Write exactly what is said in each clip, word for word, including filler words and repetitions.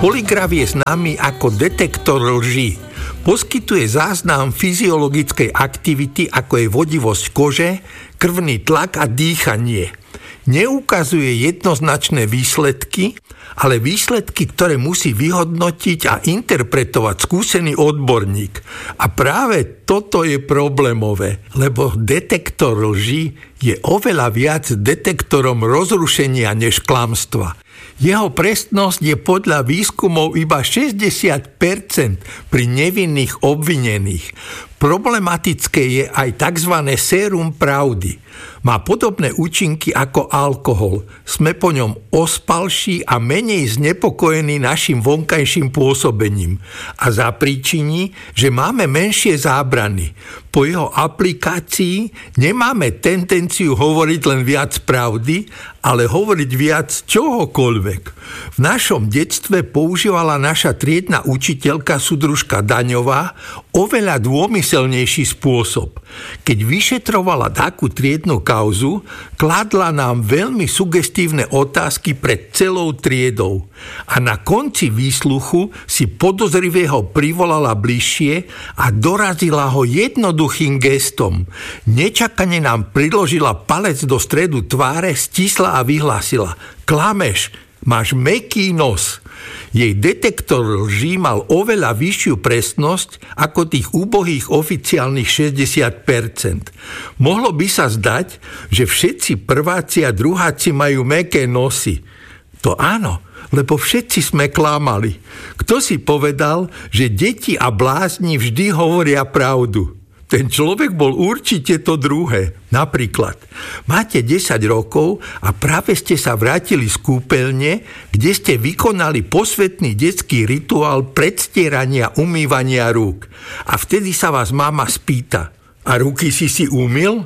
Polygraf je známy ako detektor lží. Poskytuje záznam fyziologickej aktivity, ako je vodivosť kože, krvný tlak a dýchanie. Neukazuje jednoznačné výsledky, ale výsledky, ktoré musí vyhodnotiť a interpretovať skúsený odborník. A práve toto je problémové, lebo detektor lží je oveľa viac detektorom rozrušenia než klamstva. Jeho presnosť je podľa výskumov iba šesťdesiat percent pri nevinných obvinených. Problematické je aj tzv. Sérum pravdy. Má podobné účinky ako alkohol. Sme po ňom ospalší a menej znepokojení našim vonkajším pôsobením. A zapríčiní, že máme menšie zábrany. Po jeho aplikácii nemáme tendenciu hovoriť len viac pravdy, ale hovoriť viac čohokoľvek. V našom detstve používala naša triedna učiteľka súdružka Daňová oveľa dômyselnejší spôsob. Keď vyšetrovala takú triednu kauzu, kladla nám veľmi sugestívne otázky pred celou triedou a na konci výsluchu si podozrivého privolala bližšie a dorazila ho jednoduchým gestom. Nečakane nám priložila palec do stredu tváre, stisla a vyhlásila: "Klameš, máš mäkký nos." Jej detektor lží mal oveľa vyššiu presnosť ako tých úbohých oficiálnych šesťdesiat percent. Mohlo by sa zdať, že všetci prváci a druháci majú mäkké nosy. To áno, lebo všetci sme klamali. Kto si povedal, že deti a blázni vždy hovoria pravdu? Ten človek bol určite to druhé. Napríklad, máte desať rokov a práve ste sa vrátili z kúpeľne, kde ste vykonali posvätný detský rituál predstierania umývania rúk. A vtedy sa vás mama spýta: "A ruky si si umyl?"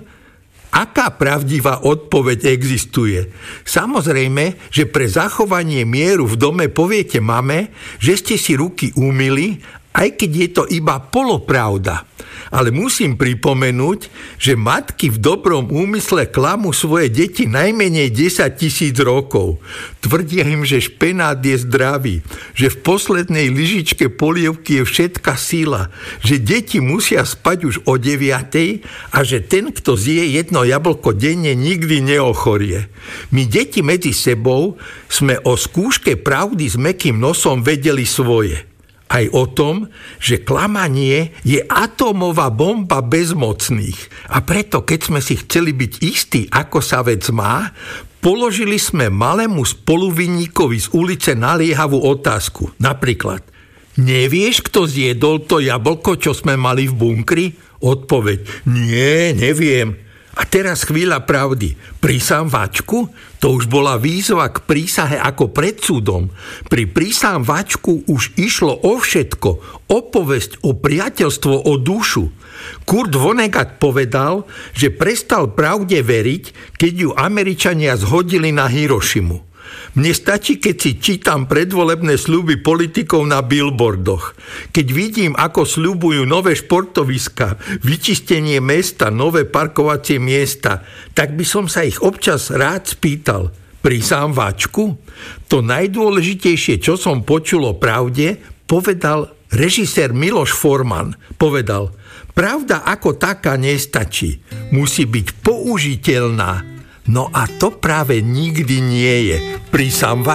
Aká pravdivá odpoveď existuje? Samozrejme, že pre zachovanie mieru v dome poviete mame, že ste si ruky umyli, aj keď je to iba polopravda. Ale musím pripomenúť, že matky v dobrom úmysle klamú svoje deti najmenej desaťtisíc rokov. Tvrdia im, že špenát je zdravý, že v poslednej lyžičke polievky je všetka sila, že deti musia spať už o deviatej a že ten, kto zje jedno jablko denne, nikdy neochorie. My deti medzi sebou sme o skúške pravdy s mäkkým nosom vedeli svoje. Aj o tom, že klamanie je atómová bomba bezmocných. A preto, keď sme si chceli byť istí, ako sa vec má, položili sme malému spoluvinníkovi z ulice naliehavú otázku. Napríklad: "Nevieš, kto zjedol to jablko, čo sme mali v bunkri?" Odpoveď: "Nie, neviem." A teraz chvíľa pravdy. Prísam vačku? To už bola výzva k prísahe ako pred súdom. Pri prísam vačku už išlo o všetko. O povesť, o priateľstvo, o dušu. Kurt Vonnegut povedal, že prestal pravde veriť, keď ju Američania zhodili na Hirošimu. Mne stačí, keď si čítam predvolebné sľuby politikov na billboardoch. Keď vidím, ako sľubujú nové športoviska, vyčistenie mesta, nové parkovacie miesta, tak by som sa ich občas rád spýtal: "Prísam vačku?" To najdôležitejšie, čo som počul o pravde, povedal režisér Miloš Forman. Povedal: "Pravda ako taká nestačí. Musí byť použiteľná." No a to práve nikdy nie je. Prísam